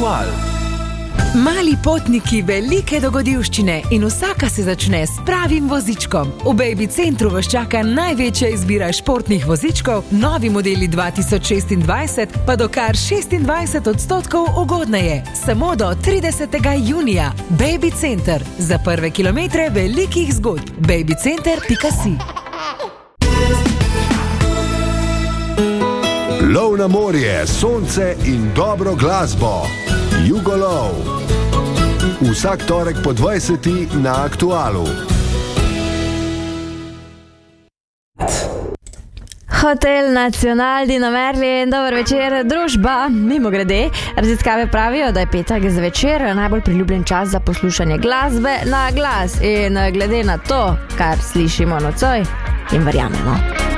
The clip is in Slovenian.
Aktual. Mali potniki, velike dogodivščine in vsaka se začne s pravim vozičkom. V Baby Centru vas čaka največja izbira športnih vozičkov, novi modeli 2026 pa do kar 26% ugodneje. Samo do 30. junija. Baby Center. Za prve kilometre velikih zgodb. babycenter.si. Lov na morje, sonce in dobro glasbo. Jugolov. Vsak torek po 20. na Aktualu. Hotel Nacional Dino Merlin, dober večer, družba. Mimogrede, raziskave pravijo, da je petek zvečer najbolj priljubljen čas za poslušanje glasbe na glas. In glede na to, kar slišimo nocoj, jim verjamemo.